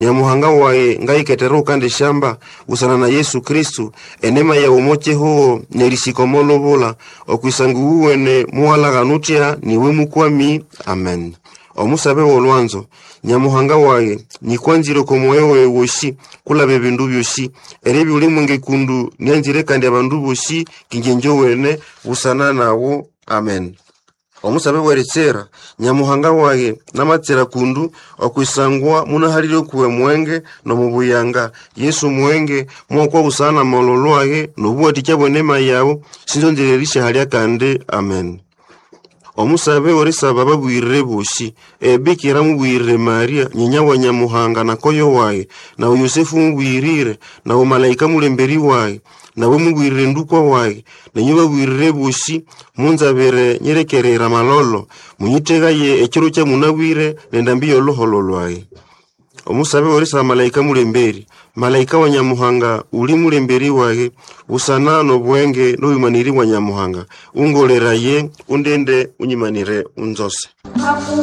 Nyamuhanga wae ngaiketero kande shamba usana na Yesu Kristu enema ya umoche huo nelisikomo bola okwisangu uwene muwala ganutia niwe mukwami. Amen. Omusabe wolwanzo Nyamuhanga wae nikwanziro komoewe woshi kula bebindu byoshi erebi ulimu ngekundu nyanzire kandi abandu boshi kingenjo wene usana nawo. Amen. Omusabe weretsera Nyamuhanga wae namatsera kundu okwisangwa munahaliro kuwe mwenge no mubuyanga Yesu mwenge mwokwa usana mololo wae nobuati cyabonema yawo sinzondererisha halya kande. Amen. Omusabe orisa baba bwirire boshi Bikira mubwirire Maria nyinya wa Nyamuhanga na koyo wae na Yosefu mubwirire na umalaika mulemberi wae na we mubwirire ndukwa wae na nyuba bwirire boshi munzabere nyerekerera malolo munyitega ye ekiro kya munabwire nendambiyo lohololo wae. Omusabe orisa malaika mulemberi malaika wa Nyamuhanga uli mulemberi wae usana no bwenge no bimaniri wa Nyamuhanga ungolera ye undende unyimanire unzose.